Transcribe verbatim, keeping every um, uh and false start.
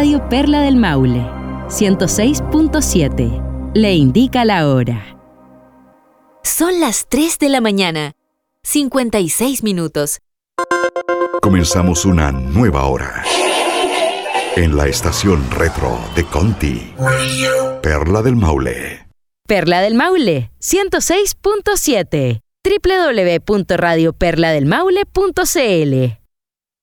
Radio Perla del Maule, ciento seis punto siete. Le indica la hora. Son las tres de la mañana, cincuenta y seis minutos. Comenzamos una nueva hora. En la estación retro de Conti. Perla del Maule. Perla del Maule, ciento seis punto siete. doble u doble u doble u punto radio perla del maule punto c l.